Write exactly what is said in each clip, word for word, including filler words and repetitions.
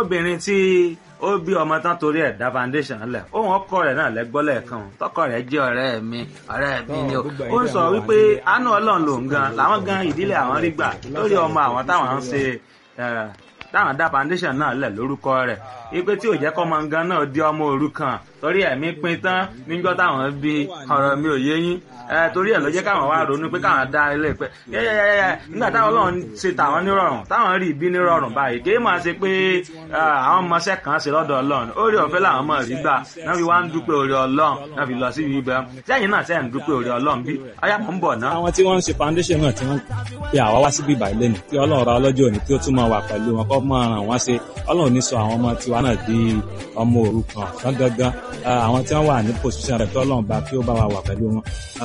obìnrin tí ó bí ọmọ tán torí ẹ̀ dá foundation lẹ̀ ohun ọkọ rẹ̀ náà lẹ́gbọ́ lẹ́ẹ̀kan tọkọ rẹ̀ jẹ́ ọ̀rẹ́ mi ọ̀rẹ́ mi ni o ó ń sọ wípé àánú Ọlọ́run lòun gan làwọn gan ìdílé àwọn rí gbà lórí ọmọ àwọn táwọn ń ṣe táwọn dá foundation náà lẹ̀ lórúkọ rẹ̀ ipe tí ò jẹ́ kọ́ ọmọ gan náà di ọmọ òrukàn torí ẹ̀mí pin tán níjọ́ táwọn bí ọ̀rọ̀ mi ò yé yín torí ẹ̀ ló jẹ́ káwọn wá ronú pé káwọn dá ilé pẹ́ yẹ́yẹ́yẹ́ nígbà táwọn Ọlọ́run ṣe tàwọn nírọ̀rùn táwọn rí ibi nírọ̀rùn báyìí kì í máa ṣe pé àwọn ọmọọṣẹ́ kan ṣe lọ́dọ̀ Ọlọ́run orí ọ̀fẹ́ làwọn ọmọ rí gbà náà fi wá ń dúpẹ́ orí Ọlọ́run náà fi lọ sí ibi ibẹ̀ sẹ́yìn náà sẹ́yìn dúpẹ́ orí Ọlọ́run bí ọyá mọ̀ ń bọ̀ náà. àwọn tí wọ́n ń ṣe foundation náà tí wọ́n pe àwa wá síbí ìbàyìí lẹ́nu kí Ọlọ́run ra ọlọ́jọ́ òní kí ó tún máa wà pẹ̀lú wọn kó máa ràn wọ́n ṣe Ọlọ́run ní sọ àwọn ọmọ tiwa náà di ọmọ òrukàn tán gangan àwọn tí wọ́n wà ní position rẹ̀ kí Ọlọ́run bá kí ó bá wa wà pẹ̀lú wọn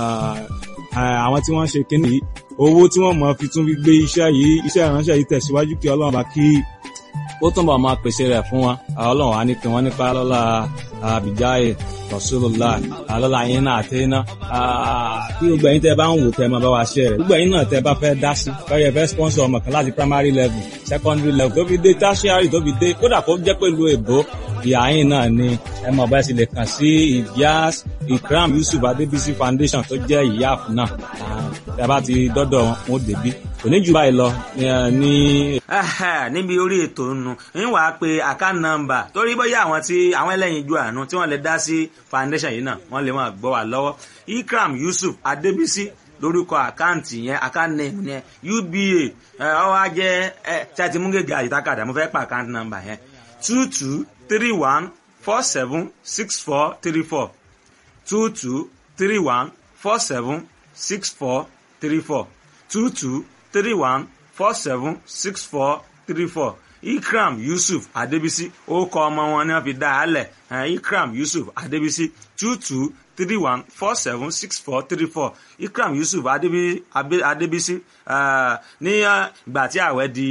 àwọn tí wọ́n ṣe kíní yìí owó tí wọ́n mọ̀ fi tún fi gbé iṣẹ́ yìí iṣẹ́ ìránṣẹ́ yìí tẹ̀síwájú kí Ọlọ́run bá kí ó túnbọ̀ máa pèsè rẹ̀ fún wọn Ọlọ́run á ní kí wọ́n nípa lọ́la àbíjáyè Rasulullah lọ́la yín náà àti iná kí gbogbo ẹ̀yin tẹ́ bá ń wò tẹ́ máa bá wa ṣe rẹ̀ gbogbo ẹ̀yin náà tẹ́ bá fẹ́ dá sí kọ́yẹ̀ fẹ́ sponsor ọmọ kan láti primary level secondary level tó fi dé tertiary tó fi dé kódà kó jẹ́ pẹ̀lú èbó ìyá yín náà ni ẹ mọ̀ bá ẹ sì lè kàn sí Ìyáàs Ikram Yusuf Adébísí Foundation tó jẹ́ ìyáàf náà tí a bá ti dọ́dọ̀ wọn débí kò ní jù báyìí lọ ní. níbi orí ètò nù ń wàá pe account number torí bóyá àwọn tí àwọn ẹlẹ́yin ju àánú tí wọ́n lè dá sí foundation yìí náà wọ́n lè máa gbọ́ wá lọ́wọ́ Ikram Yusuf Adébísí lórúkọ àkáǹtì yẹn account name yẹn U B A ọwọ́ ajẹ́ tí a ti mú gègé àyíkákàdá mo fẹ́ pa account number yẹn two two three one four seven six four three four two two three one four seven six four three four two two three one four seven six four three four Ikram Yusuf Adébísí orúkọ ọmọ wọn ni wọ́n fi dá a lẹ̀ Ikram Yusuf Adébísí two two three one four seven six four three four Ikram Yusuf Adébísí ní ìgbà tí àwẹ̀ di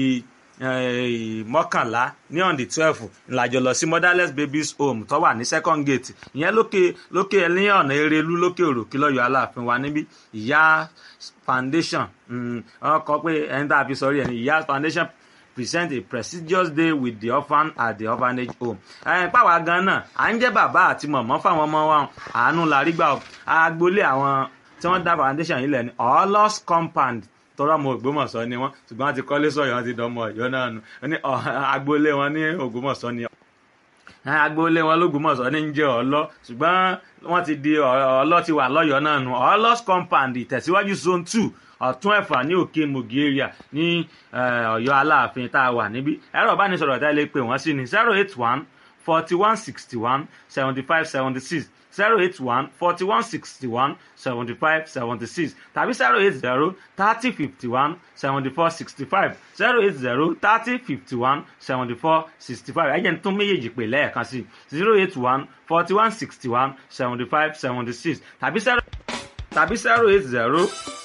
mọ́kànlá ní on the twelve ńlájọ lọ sí Motherless Babies Home tó wà ní second gate ìyẹn lókè lókè ní ọ̀nà Erelú lókè Òròkì lọ́yọ̀ Aláàfin wa níbí Ìyá Foundation wọ́n kọ pé ẹni tá a fi sọrí ẹni Ìyá Foundation present a prestigious day with the orphan at the orphanage home. ẹ̀ pàwọ́ gan náà à ń jẹ́ bàbá àti mọ̀mọ́ fáwọn ọmọ wa àánú la rí gbà agboolé àwọn tí wọ́n dá foundation yìí lẹ̀ ní Orlos compound tọ́rọ ọmọ Ògbómọ̀ṣọ́ ni wọ́n ṣùgbọ́n wọ́n ti kọ́lé sọ̀yọ́ wọ́n ti dánmọ̀ Ọ̀yọ́ náà nù ní agboolé wọn ní Ògbómọ̀ṣọ́ ni agboolé wọn l'Ógbómọ̀ṣọ́ ní ń jẹ́ Ọ̀lọ́ ṣùgbọ́n wọ́n ti di Ọ̀lọ́ ti wà lọ́yọ́ náà nù Orlos compound ìtẹ̀síwájú zone two ọ̀tún ẹ̀fà ní òkè Mogi area ní Ọ̀yọ́ Aláàfin tá a wà níbí ẹ̀rọ ìbánisọ̀rọ̀ tá a lè pè wọ́n sí ní zero eight one forty one sixty one seventy five seventy six zero eight one forty one sixty one seventy five seventy six tàbí zero eight zero thirty fifty one seventy four sixty five zero eight zero thirty fifty one seventy four sixty five ẹ̀jẹ̀ ń tún méjèèjì pè lẹ́ẹ̀kan sí zero eight one forty one sixty one seventy five seventy six tàbí zero tàbí zero eight zero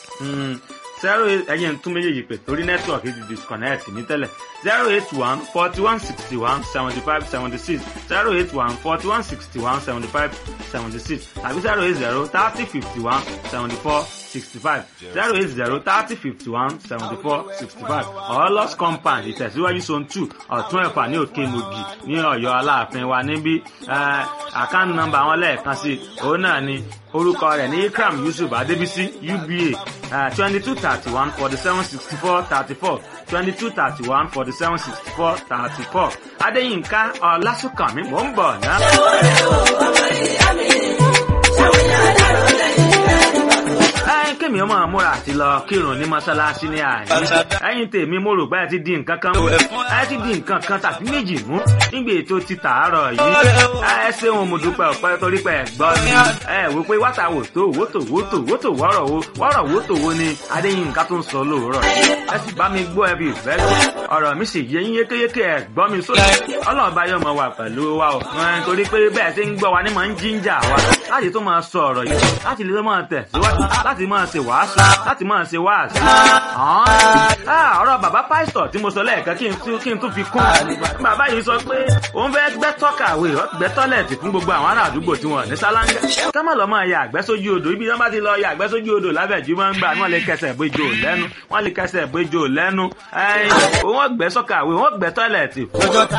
zero eight ẹ̀jẹ̀ ń tún méjèèjì pè torí network ti disconnect ní tẹ́lẹ̀ zero eight one forty one sixty one seventy five seventy six zero eight one forty one sixty one seventy five seventy six tàbí zero eight zero thirty fifty one seventy four sixty five zero eight zero thirty fifty one seventy four sixty five Orlos compound ìtẹ̀síwájú zone two ọ̀tún ẹ̀fà ní òkè Mogi ní Ọ̀yọ́ Aláàfin wa níbí account number wọn lẹ́ẹ̀kan sí òun náà ni orúkọ rẹ̀ ní Ikram Yusuf Adébísí U B A twenty two thirty one forty seven sixty four thirty four twenty two thirty one forty seven sixty four thirty four Adéyínká Ọlásùnkànmí mò ń bọ̀ náà. ẹ̀yin kémi ọmọ àmúra àti lọ kírun ní mọ́sálásí ní àyè ẹ̀yin tèmi mo rò pé ẹ ti di nǹkan kan mú ẹ ti di nǹkan kan tàbí méjì mú nígbà ètò ti tàárọ̀ yìí ẹ ṣeun mo dúpẹ́ ọpẹ́ torí pé ẹ gbọ́ mi ẹ wò pé wátà wò tó wò tó wò tó wò tó wọ́rọ̀ wo wọ́rọ̀ wò tó wo ni Adéyínká tó ń sọ lóòrọ̀ ẹ sì bá mi gbọ́ ẹbí ìfẹ́ ọ̀rọ̀ mi sì yé yín yékéyéké ẹ gbọ́ mi sódì Ọlọ́run bá yọ̀ mọ́ wà pẹ̀lú wa ò torí pé bẹ́ẹ̀ ṣe ń gbọ́ wa ní máa ń jíńjà wa láti tó máa sọ ọ̀rọ̀ yìí láti lè máa tẹ̀ síwájú láti máa ṣe wàásù láti máa ṣe wàásù. ọ̀rọ̀ bàbá pásítọ̀ tí mo sọ lẹ́ẹ̀kan kí n tún fi kún. bàbá yìí sọ pé òun fẹ́ gbẹ́ tọ́kàwé gbẹ́ tọ́lẹ̀tì fún gbogbo àwọn ará àdúgbò tí wọ́n ní sálángà. ká má lọ máa ya àgbẹ́ sójú odò ibi tí wọ́n bá ti lọ ya àgbẹ́ sójú odò lábẹ́jú máa ń gbà wọ́n lè kẹsẹ̀ bójú lẹ́nu wọ́n lè kẹsẹ̀ bójú lẹ́nu. òun gbẹ́ sọ́kàwé wọ́n gbẹ́ tọ́lẹ̀tì.